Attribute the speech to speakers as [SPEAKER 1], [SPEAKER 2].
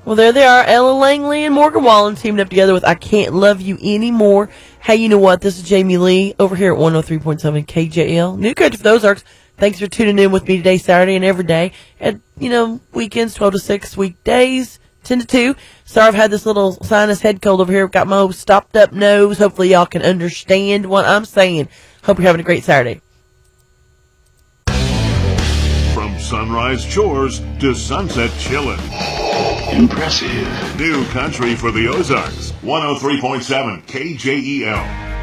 [SPEAKER 1] Well, there they are, Ella Langley and Morgan Wallen teaming up together with I Can't Love You Anymore. Hey, you know what? This is Jamie Lee over here at 103.7 KJL. New Country for the Ozarks. Thanks for tuning in with me today, Saturday and every day. And, weekends, 12 to 6, weekdays, 10 to 2. Sorry I've had this little sinus head cold over here. Got my old stopped up nose. Hopefully y'all can understand what I'm saying. Hope you're having a great Saturday.
[SPEAKER 2] From sunrise chores to sunset chillin'.
[SPEAKER 3] Impressive.
[SPEAKER 2] New Country for the Ozarks. 103.7 KJEL.